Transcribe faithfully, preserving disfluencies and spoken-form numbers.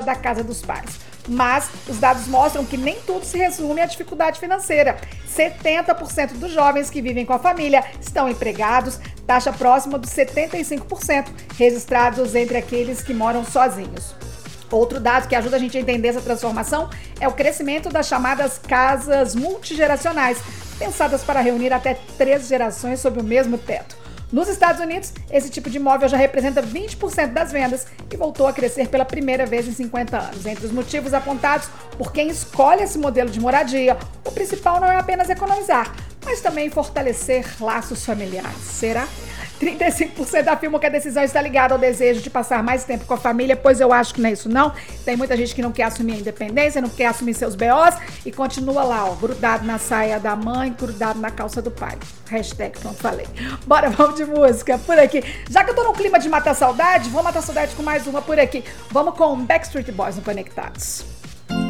da casa dos pais. Mas os dados mostram que nem tudo se resume à dificuldade financeira. setenta por cento dos jovens que vivem com a família estão empregados, taxa próxima dos setenta e cinco por cento registrados entre aqueles que moram sozinhos. Outro dado que ajuda a gente a entender essa transformação é o crescimento das chamadas casas multigeracionais, pensadas para reunir até três gerações sob o mesmo teto. Nos Estados Unidos, esse tipo de imóvel já representa vinte por cento das vendas e voltou a crescer pela primeira vez em cinquenta anos. Entre os motivos apontados por quem escolhe esse modelo de moradia, o principal não é apenas economizar, mas também fortalecer laços familiares. Será? trinta e cinco por cento afirmam que a decisão está ligada ao desejo de passar mais tempo com a família, pois eu acho que não é isso não. Tem muita gente que não quer assumir a independência, não quer assumir seus B Os e continua lá, ó, grudado na saia da mãe, grudado na calça do pai. Hashtag, pronto, falei. Bora, vamos de música por aqui. Já que eu tô no clima de matar saudade, vou matar saudade com mais uma por aqui. Vamos com Backstreet Boys no Conectados.